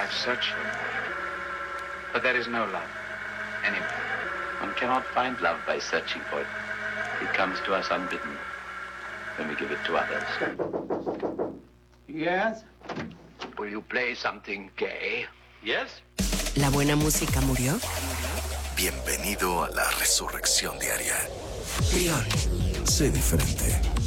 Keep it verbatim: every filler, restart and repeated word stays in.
I've searched for it. But there is no love anywhere. One cannot find love by searching for it. It comes to us unbidden when we give it to others. Yes? Will you play something gay? Yes? ¿La buena música murió? Bienvenido a la resurrección diaria. Trión. Sé diferente.